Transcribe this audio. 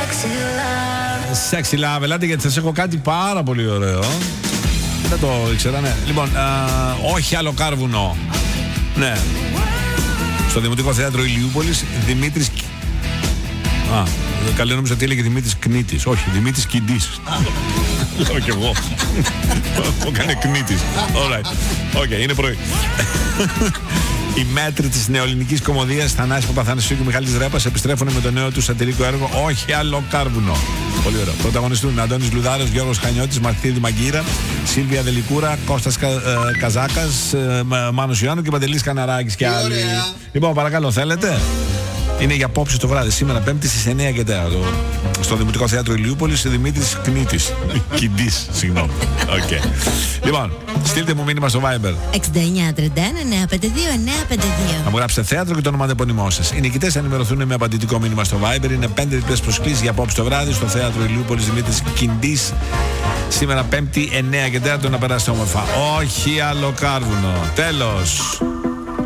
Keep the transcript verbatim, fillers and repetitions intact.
Sexy Love, ελάτε γιατί σας έχω κάτι πάρα πολύ ωραίο. Δεν το ήξερα, ναι. Λοιπόν, α, όχι άλλο κάρβουνο. Ναι. Στο Δημοτικό Θέατρο Ηλιούπολης, Δημήτρης... Α, καλή νόμιζα ότι έλεγε Δημήτρης Κνήτης. Όχι, Δημήτρης Κιντής. Λέω κι εγώ. Το έκανε Κνήτης. Alright. Οκ, είναι πρωί. Οι μέτροι της νεοελληνικής κομμωδίας Θανάσης Παπαθανασίου και Μιχάλης Ρέπας επιστρέφουν με το νέο του σατυρικό έργο Όχι άλλο κάρβουνο. Πολύ ωραίο. Πρωταγωνιστούν Αντώνης Λουδάρος, Γιώργος Χανιώτης, Μαρθίδη Μαγκύρα, Σίλβια Δελικούρα, Κώστας Κα, ε, Καζάκας, ε, Μάνος Ιωάννου και Παντελής Καναράκης και άλλοι. Λοιπόν, παρακαλώ, θέλετε. Είναι για απόψε το βράδυ, σήμερα Πέμπτη στις εννιά και τέσσερα στο Δημοτικό Θέατρο Ηλιούπολης, Δημήτρης Κνήτης. Κιντής, συγγνώμη. Okay. Λοιπόν, στείλτε μου μήνυμα στο Viber. έξι εννιά τρία ένα εννιά πέντε δύο εννιά πέντε δύο. Να μου γράψετε θέατρο και το όνομα επώνυμό σας. Οι νικητές θα ενημερωθούν με απαντητικό μήνυμα στο Viber. Είναι πέντε διπλές προσκλήσεις για απόψε το βράδυ στο Θέατρο Ηλιούπολης, Δημήτρης Κιντής. Σήμερα Πέμπτη εννιά και τέσσερα να περάσετε όμορφα. Όχι άλλο κάρβουνο. Τέλος.